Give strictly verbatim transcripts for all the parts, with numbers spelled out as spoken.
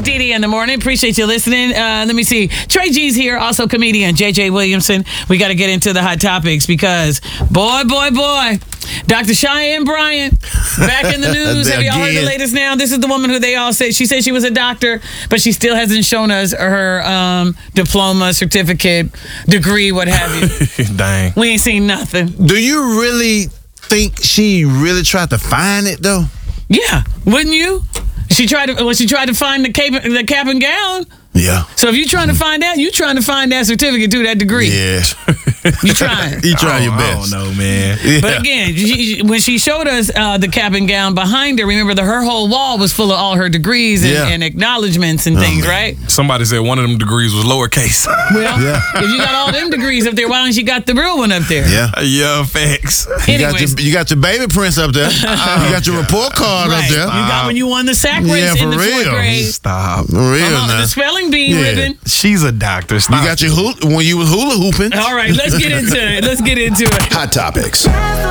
is Dee Dee in the morning. Appreciate you listening. Uh, let me see. Trey G's here, also comedian J J Williamson. We got to get into the hot topics because, boy, boy, boy, Doctor Cheyenne Bryant back in the news. Have y'all heard the latest now? This is the woman who they all say, she said she was a doctor, but she still hasn't shown us her um, diploma, certificate, degree, what have you. Dang. We ain't seen nothing. Do you really think she really tried to find it, though? Yeah, wouldn't you? She tried to. Well, she tried to find the cap, the cap and gown. Yeah. So if you're trying to find that, you're trying to find that certificate too, that degree. Yeah. You trying. You try your I best. don't know, man. Yeah. But again, she, when she showed us uh, the cap and gown behind her, remember that her whole wall was full of all her degrees and, Yeah. and acknowledgments and Oh, things, man. right? Somebody said one of them degrees was lowercase. Well, Yeah. if you got all them degrees up there, why don't you got the real one up there? Yeah. Yeah, facts. You got, Anyways, your, you got your baby prints up there. You got your report card right. up there. You got when you won the sack race Yeah, in for the fourth real. grade. Stop. For real Uh-huh, now. the spelling bee Yeah. ribbon. She's a doctor. Stop. You got your hula, when you was hula hooping. All right, let's get into it. Let's get into it. Hot Topics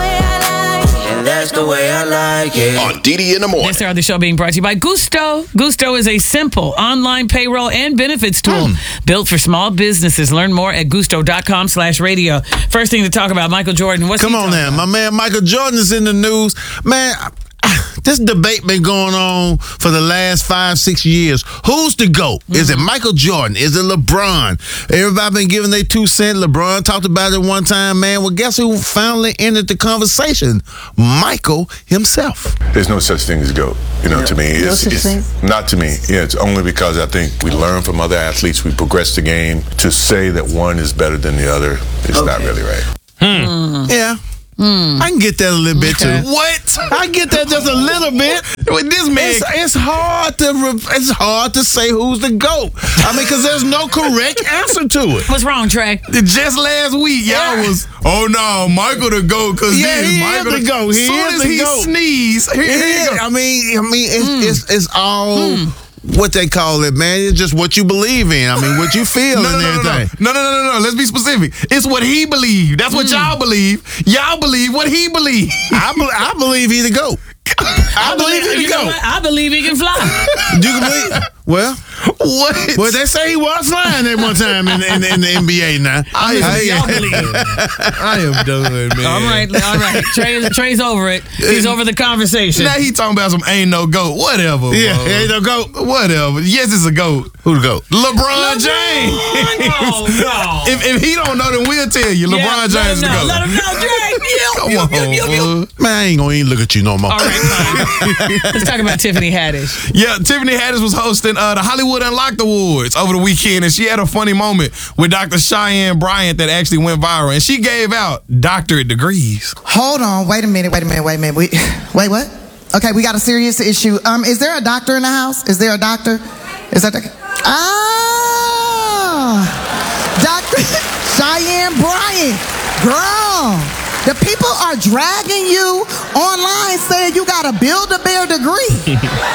And that's the way I like it. on Dee Dee in the morning. This hour of the show being brought to you by Gusto. Gusto is a simple online payroll and benefits tool built for small businesses. Learn more at gusto.com slash radio. First thing to talk about, Michael Jordan. What's Come he on talking now. about? My man Michael Jordan is in the news. Man, I- this debate been going on for the last five, six years. Who's the GOAT? Mm-hmm. Is it Michael Jordan? Is it LeBron? Everybody been giving their two cents. LeBron talked about it one time, man. Well, guess who finally entered the conversation? Michael himself. There's no such thing as GOAT, you know, to me. It's, it's not to me. Yeah, it's only because I think we learn from other athletes, we progress the game. To say that one is better than the other is okay. not really right. Hmm. Yeah. I can get that a little bit Okay. too. What? I get that just a little bit. With this man, It's, it's hard to re- it's hard to say who's the GOAT. I mean, because there's no correct answer to it. What's wrong, Trey? just last week, y'all Yeah. was, oh no, Michael the GOAT, because Yeah, this he is Michael the GOAT. He soon is as the he GOAT. sneeze, here, here you Yeah, go. I mean, I mean, it's it's, it's all what they call it, man. It's just what you believe in. I mean, what you feel No, and no, no, no, everything. no, no, no, no, no. Let's be specific. It's what he believed. That's what y'all believe. Y'all believe what he believed. I, be- I believe he the GOAT. I believe he you the know GOAT. what? I believe he can fly. You can believe. Well, What? well, they say he was flying at one time in, in, in the N B A now. I am, I- Y'all believe. I am done, man. All right, all right. Trey, Trey's over it. He's over the conversation. Now he talking about some ain't no GOAT. Whatever. Yeah, bro. he ain't no GOAT. Whatever. Yes, it's a GOAT. Who the GOAT? LeBron, James. No, no. If, if he don't know, then we'll tell you. LeBron Yeah, James let is him the know. GOAT. Let him know, Trey. You, Come you, on, you, you, you. bro. Man, I ain't gonna even look at you no more. All right, fine. Let's talk about Tiffany Haddish. Yeah, Tiffany Haddish was hosting uh, the Hollywood Unlocked Awards over the weekend, and she had a funny moment with Doctor Cheyenne Bryant that actually went viral, and she gave out doctorate degrees. Hold on, wait a minute, wait a minute, wait a minute. We, wait, what? Okay, we got a serious issue. Um, is there a doctor in the house? Is there a doctor? Is that the... Ah! Doctor Cheyenne Bryant. Girl, the people are dragging you online saying you got a Build-A-Bear degree.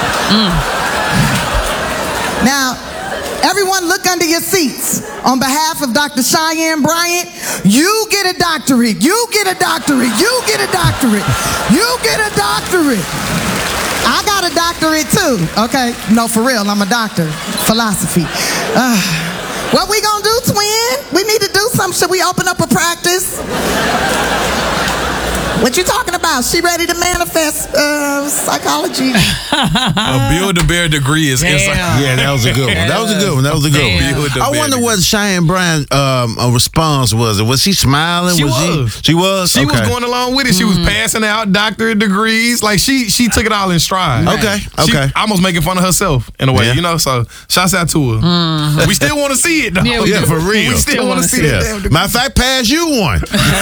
Now, everyone look under your seats. On behalf of Doctor Cheyenne Bryant, you get a doctorate. You get a doctorate. You get a doctorate. You get a doctorate. I got a doctorate too. Okay, no, for real, I'm a doctor. Philosophy. Uh, what we gonna do, twin? We need to do something. Should we open up a practice? What you talking about? She ready to manifest uh, psychology. A Build-A-Bear degree is inside. Damn. Yeah, that was a good one. That was a good one. That was a good Damn. one. I Build-A-Bear wonder degree. what Cheyenne Bryant um, a response was. Was she smiling? She was, was. She, she was. She okay. was going along with it. She was passing out doctorate degrees. Like she she took it all in stride. Okay, She okay. almost making fun of herself in a way, Yeah. you know. So shouts out to her. We still want to see it though. Yeah, we Yeah, do. for real. We still Still want wanna to see see it. Yeah. Damn degree. Matter of fact, pass you one.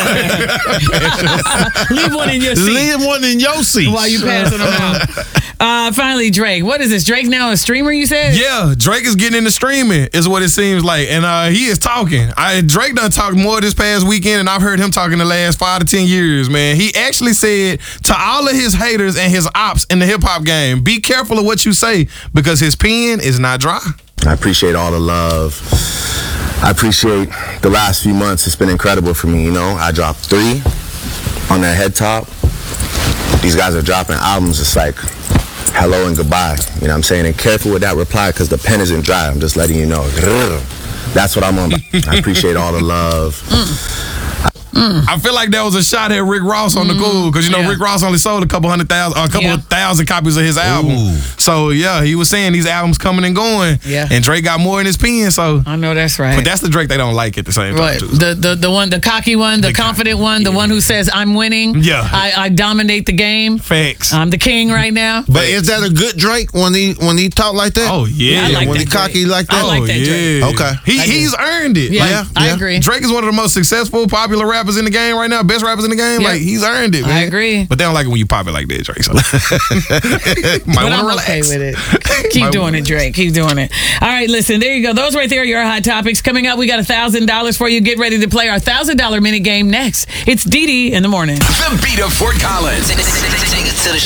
Leave one in your seat Leave one in your seat. while you passing them out. Uh, finally, Drake. What is this? Drake now a streamer, you said? Yeah, Drake is getting into streaming, is what it seems like, and uh, he is talking. I Drake done talked more this past weekend, and I've heard him talking the last five to ten years. Man, he actually said to all of his haters and his ops in the hip hop game, "Be careful of what you say because his pen is not dry." I appreciate all the love. I appreciate the last few months. It's been incredible for me, you know. I dropped three on that head top. These guys are dropping albums. It's like hello and goodbye. You know what I'm saying? And careful with that reply because the pen isn't dry. I'm just letting you know. That's what I'm on. I appreciate all the love. Mm. I feel like that was a shot at Rick Ross on mm. the Google because, you know, yeah. Rick Ross only sold a couple hundred thousand, or a couple yeah. of thousand copies of his album. Ooh. So, yeah, he was saying these albums coming and going. Yeah. And Drake got more in his pen, so. I know that's right. But that's the Drake they don't like at the same right. time, too. The, the, the one, the cocky one, the, the confident one, yeah. the one who says, I'm winning. Yeah. I, I dominate the game. Facts. I'm the king right now. But Facts. Is that a good Drake when he when he talk like that? Oh, yeah. yeah I like when that he cocky Drake. like that? I like that yeah. Drake. Okay. He, he's earned it. Yeah, like, yeah, I agree. Drake is one of the most successful, popular rappers in the game right now. Best rappers in the game. Yeah. Like, he's earned it, man. I agree. But they don't like it when you pop it like that, Drake. So. Might but I'm relax. Okay with it. Keep doing it, Drake. Keep doing it. All right, listen, there you go. Those right there are your hot topics. Coming up, we got one thousand dollars for you. Get ready to play our one thousand dollars minute game next. It's Dee Dee in the morning. The beat of Fort Collins. Take it to the